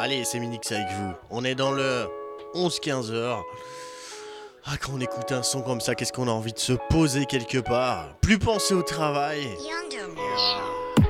Allez, c'est Minix avec vous. On est dans le 11-15 heures. Ah, quand on écoute un son comme ça, qu'est-ce qu'on a envie de se poser quelque part? Plus penser au travail.